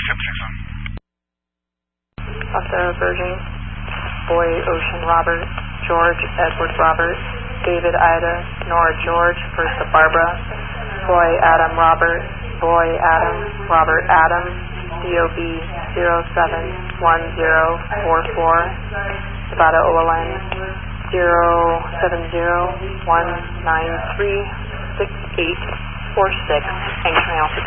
Oscar Virgin, Boy Ocean Robert, George Edward Robert, David Ida, Nora George, Bertha Barbara, Boy Adam Robert, Boy Adam, Robert Adam, DOB 071044, Nevada OLN 070-193-6846, Anchorage Alpha